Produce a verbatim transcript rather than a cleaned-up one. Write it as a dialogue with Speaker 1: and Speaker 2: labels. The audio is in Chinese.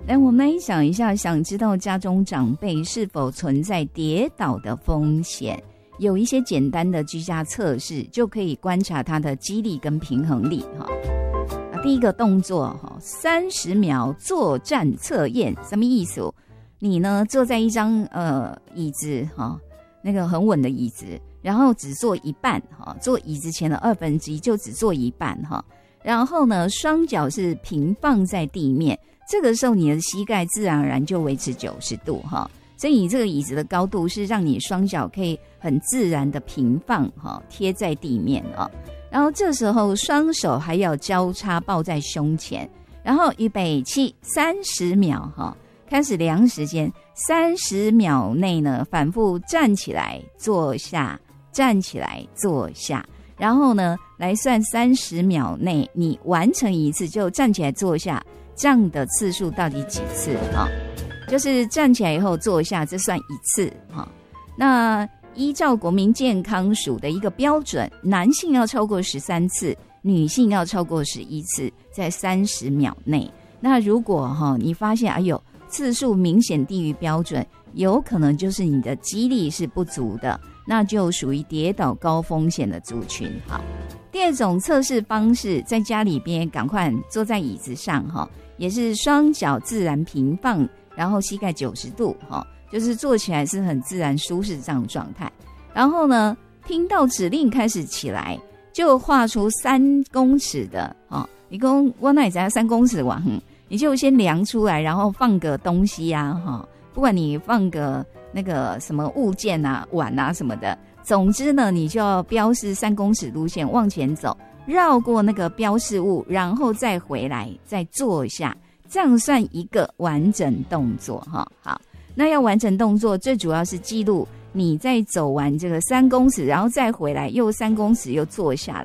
Speaker 1: 来，我们来想一下，想知道家中长辈是否存在跌倒的风险，有一些简单的居家测试就可以观察他的肌力跟平衡力哈。啊，第一个动作哈，三十秒坐站测验，什么意思？你呢坐在一张呃椅子哈，那个很稳的椅子，然后只坐一半哈，坐椅子前的二分之一就只坐一半哈。然后呢，双脚是平放在地面。这个时候你的膝盖自然而然就维持九十度哈，所以你这个椅子的高度是让你双脚可以很自然的平放哈，贴在地面啊。然后这时候双手还要交叉抱在胸前，然后预备起三十秒哈，开始量时间，三十秒内呢反复站起来坐下，站起来坐下，然后呢来算三十秒内你完成一次就站起来坐下。这样的次数到底几次哈？就是站起来以后坐下，这算一次哈。那依照国民健康署的一个标准，男性要超过十三次，女性要超过十一次，在三十秒内。那如果哈你发现哎呦次数明显低于标准，有可能就是你的肌力是不足的，那就属于跌倒高风险的族群哈。第二种测试方式，在家里边赶快坐在椅子上哈。也是双脚自然平放，然后膝盖九十度哈，就是坐起来是很自然舒适这样的状态。然后呢，听到指令开始起来，就画出三公尺的哈，你跟我那里在三公尺的网，你就先量出来，然后放个东西啊哈，不管你放个那个什么物件啊、碗啊什么的，总之呢，你就要标示三公尺路线往前走。绕过那个标示物，然后再回来，再坐下，这样算一个完整动作哈。好，那要完整动作，最主要是记录你在走完这个三公尺，然后再回来又三公尺又坐下